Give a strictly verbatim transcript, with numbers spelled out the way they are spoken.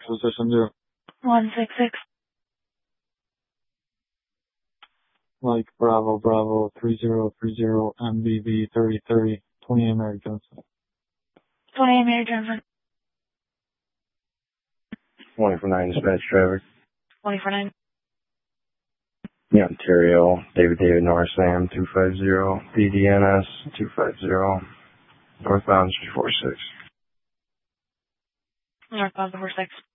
Position zero. one six six. Like Bravo Bravo three zero three zero M B V thirty thirty twenty-eight Mary Johnson. twenty-eight Mary Johnson. twenty-four nine dispatch traffic. twenty-four nine. Yeah, Ontario, David David North Sam two five zero, B D N S two five zero, northbound three four six. Northbound four six.